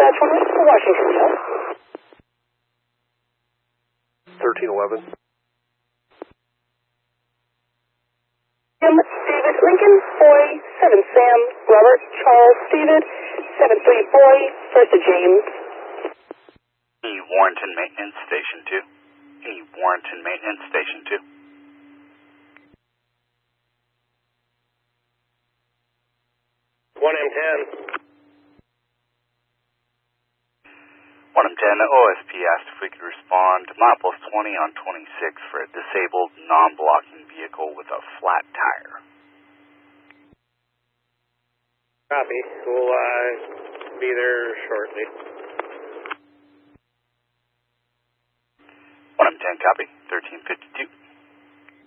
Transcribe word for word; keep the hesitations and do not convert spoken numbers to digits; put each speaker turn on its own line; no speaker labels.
uh, twenty-one for Washington, Hill.
thirteen eleven.
Sam, David, Lincoln, Boy, seven Sam, Robert, Charles, David, seven three Boy, Versa James.
E. Warrenton Maintenance Station two. E. Warrenton Maintenance Station two.
one M ten.
one M ten, O S P asked if we could respond to milepost twenty on twenty-six for a disabled, non-blocking vehicle with a flat tire.
Copy. We'll uh, be there shortly.
one M ten, copy. thirteen fifty-two.